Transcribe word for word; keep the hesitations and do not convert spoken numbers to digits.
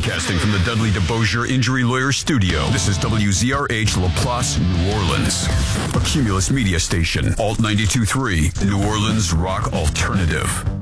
Broadcasting from the Dudley DeBosier Injury Lawyer Studio, this is W Z R H LaPlace, New Orleans. A Cumulus Media Station, Alt ninety-two point three, New Orleans Rock Alternative.